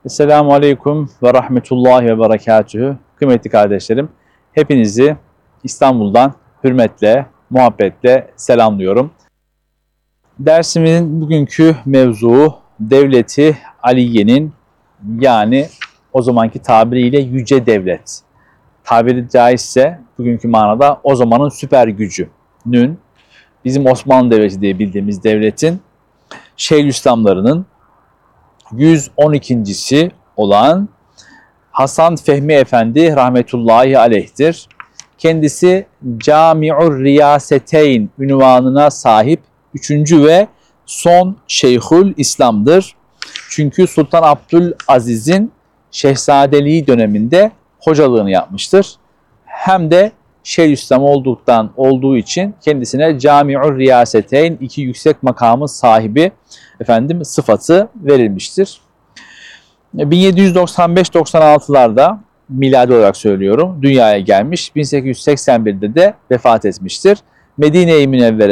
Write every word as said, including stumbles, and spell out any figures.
Esselamu Aleyküm ve Rahmetullahi ve Berekatühü. Kıymetli kardeşlerim, hepinizi İstanbul'dan hürmetle, muhabbetle selamlıyorum. Dersimin bugünkü mevzuu Devleti Aliye'nin, yani o zamanki tabiriyle yüce devlet. Tabiri caizse bugünkü manada o zamanın süper gücünün, bizim Osmanlı Devleti diye bildiğimiz devletin Şeyhülislamlarının yüz on ikincisi olan Hasan Fehmi Efendi rahmetullahi aleyh'tir. Kendisi Cami'ur Riyaseteyn unvanına sahip üçüncü ve son Şeyhül İslam'dır. Çünkü Sultan Abdülaziz'in şehzadeliği döneminde hocalığını yapmıştır. Hem de Şeyhülislam olduktan olduğu için kendisine Cami'ur Riyaseteyn, iki yüksek makamı sahibi efendim sıfatı verilmiştir. bin yedi yüz doksan beş doksan altılarda miladi olarak söylüyorum dünyaya gelmiş. bin sekiz yüz seksen birde de vefat etmiştir. Medine-i Münevvere